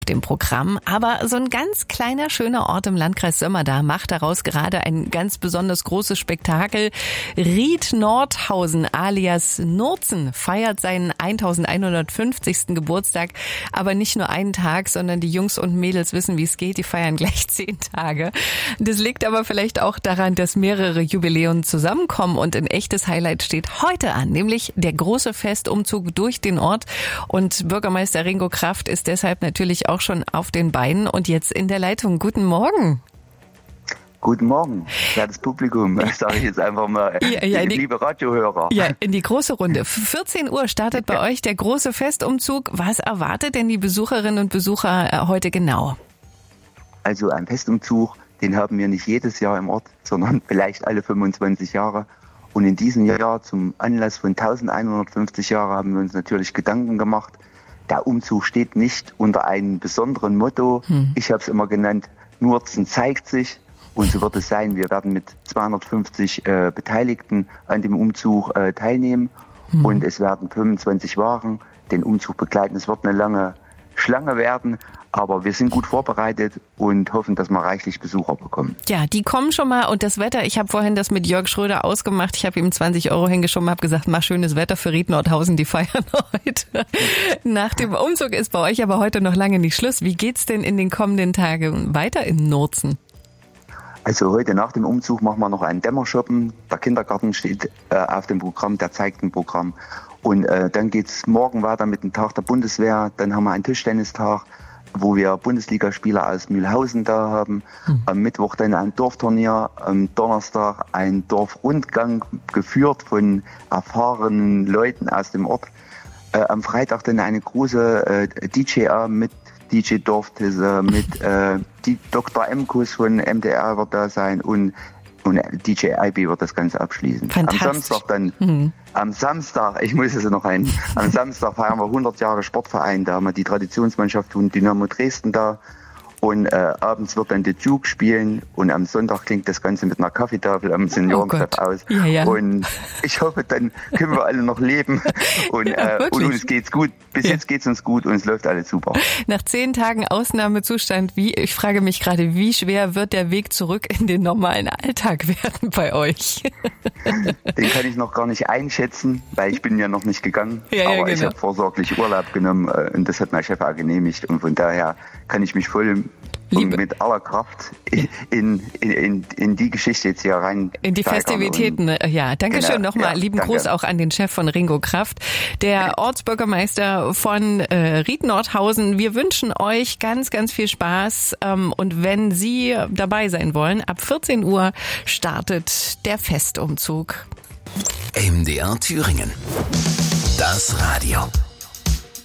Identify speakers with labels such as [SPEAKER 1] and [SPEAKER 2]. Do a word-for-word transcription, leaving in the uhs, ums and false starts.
[SPEAKER 1] dem Programm, aber so ein ganz kleiner, schöner Ort im Landkreis Sömmerda macht daraus gerade ein ganz besonders großes Spektakel. Ried Nordhausen alias Nurzen feiert seinen eintausendeinhundertfünfzigsten Geburtstag, aber nicht nur einen Tag, sondern die Jungs und Mädels wissen, wie es geht, die feiern gleich zehn Tage. Das liegt aber vielleicht auch daran, dass mehrere Jubiläen zusammenkommen und ein echtes Highlight steht heute an, nämlich der große Festumzug durch den Ort, und Bürgermeister Ringo Kraft ist deshalb natürlich auch schon auf den Beinen und jetzt in der Leitung. Guten Morgen.
[SPEAKER 2] Guten Morgen, das Publikum, das sage ich jetzt einfach mal,
[SPEAKER 1] ja, ja, die,
[SPEAKER 2] liebe Radiohörer.
[SPEAKER 1] Ja, in die große Runde. vierzehn Uhr startet bei euch der große Festumzug. Was erwartet denn die Besucherinnen und Besucher heute genau?
[SPEAKER 2] Also ein Festumzug, den haben wir nicht jedes Jahr im Ort, sondern vielleicht alle fünfundzwanzig Jahre. Und in diesem Jahr zum Anlass von eintausendeinhundertfünfzig Jahren haben wir uns natürlich Gedanken gemacht. Der Umzug steht nicht unter einem besonderen Motto. Hm. Ich habe es immer genannt, Nurzen zeigt sich. Und so wird es sein. Wir werden mit zweihundertfünfzig äh, Beteiligten an dem Umzug äh, teilnehmen. Hm. Und es werden fünfundzwanzig Wagen den Umzug begleiten. Es wird eine lange Schlange werden, aber wir sind gut vorbereitet und hoffen, dass wir reichlich Besucher bekommen.
[SPEAKER 1] Ja, die kommen schon mal, und das Wetter, ich habe vorhin das mit Jörg Schröder ausgemacht, ich habe ihm zwanzig Euro hingeschoben, habe gesagt, mach schönes Wetter für Ried Nordhausen, die feiern heute. Nach dem Umzug ist bei euch aber heute noch lange nicht Schluss. Wie geht's denn in den kommenden Tagen weiter in Nurzen?
[SPEAKER 2] Also heute nach dem Umzug machen wir noch einen Dämmershoppen. Der Kindergarten steht äh, auf dem Programm, der zeigt ein Programm. Und äh, dann geht's morgen weiter mit dem Tag der Bundeswehr. Dann haben wir einen Tischtennistag, wo wir Bundesligaspieler aus Mühlhausen da haben. Hm. Am Mittwoch dann ein Dorfturnier, am Donnerstag ein Dorfrundgang, geführt von erfahrenen Leuten aus dem Ort. Äh, am Freitag dann eine große äh, D J-A mit D J Dorftisse, mit äh, die Doktor Emkus von M D R wird da sein, und und D J I B wird das Ganze abschließen. Am Samstag dann, mhm. am Samstag, ich muss es noch ein, am Samstag feiern wir hundert Jahre Sportverein, da haben wir die Traditionsmannschaft von Dynamo Dresden da, und äh, abends wird dann der Duke spielen, und am Sonntag klingt das Ganze mit einer Kaffeetafel am Seniorentreff oh aus. Ja, ja. Und ich hoffe, dann können wir alle noch leben und, ja, äh, und uns geht's gut. Bis ja. jetzt geht's uns gut und es läuft alles super.
[SPEAKER 1] Nach zehn Tagen Ausnahmezustand, wie, ich frage mich gerade, wie schwer wird der Weg zurück in den normalen Alltag werden bei euch?
[SPEAKER 2] Den kann ich noch gar nicht einschätzen, weil ich bin ja noch nicht gegangen. Ja, aber ja, genau. Ich habe vorsorglich Urlaub genommen und das hat mein Chef auch genehmigt, und von daher kann ich mich voll und mit aller Kraft in, in, in, in die Geschichte jetzt hier rein. In die
[SPEAKER 1] Festivitäten, und, ja. Dankeschön genau, nochmal. Ja, lieben danke. Gruß auch an den Chef von Ringo Kraft, der Ortsbürgermeister von äh, Ried Nordhausen. Wir wünschen euch ganz, ganz viel Spaß. Ähm, und wenn Sie dabei sein wollen, ab vierzehn Uhr startet der Festumzug.
[SPEAKER 3] M D R Thüringen. Das Radio.